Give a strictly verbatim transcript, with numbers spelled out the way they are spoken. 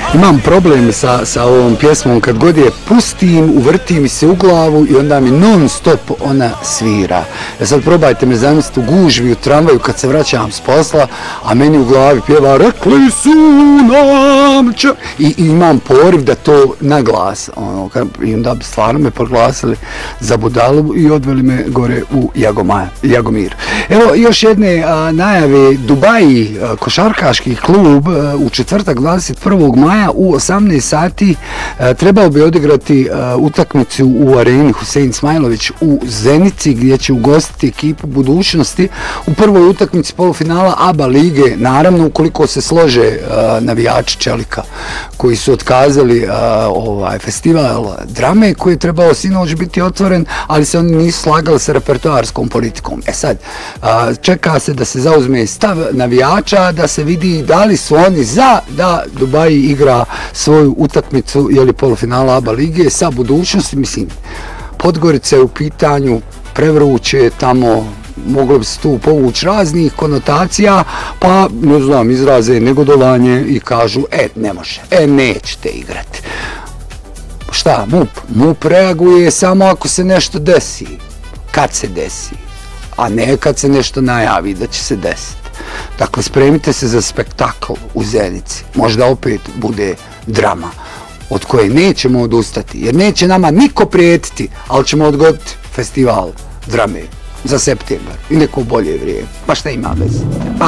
Imam problem sa, sa ovom pjesmom, kad god je pustim, uvrti mi se u glavu i onda mi non stop ona svira. Ja sad probajte me zamisliti u gužvi, u tramvaju kad se vraćam s posla, a meni u glavi pjeva rekli su nam čo... I, i imam poriv da to na glas, ono, kad, i onda bi stvarno me proglasili za budalu i odveli me gore u Jagoma, Jagomir. Evo još jedne a, najave. Dubaji, a, košarkaški klub a, u četvrtak dvadeset prvog maja u osamnaest sati a, trebao bi odigrati a, utakmicu u areni Husein Smajlović u Zenici, gdje će ugostiti ekipu budućnosti u prvoj utakmici polufinala A B A lige, naravno ukoliko se slože a, navijači Čelika koji su otkazali a, ovaj festival drame koji je trebao sinoć biti otvoren, ali se oni nisu slagali sa repertoarskom politikom. E sad, a, čeka se da se zauzme stav navijača, da se vidi da li su oni za da Dubaji igra svoju utakmicu ili polufinala A B A lige sa budućnosti. Mislim, Podgorica je u pitanju, prevruće tamo, moglo bi se tu povući raznih konotacija, pa, ne znam, izraze negodovanje i kažu, e, ne može, e, nećete igrati. Šta, MUP? MUP reaguje samo ako se nešto desi. Kad se desi, a ne kad se nešto najavi da će se desiti. Dakle, spremite se za spektakl u Zenici. Možda opet bude drama od koje nećemo odustati, jer neće nama niko prijetiti, ali ćemo odgoditi festival drame za septembar i neko bolje vrijeme. Pa šta ima veze? Pa